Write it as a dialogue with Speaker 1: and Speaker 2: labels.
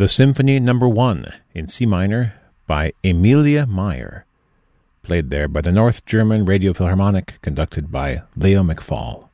Speaker 1: The Symphony No. 1 in C minor by Emilia Meyer, played there by the North German Radio Philharmonic, conducted by Leo McFall.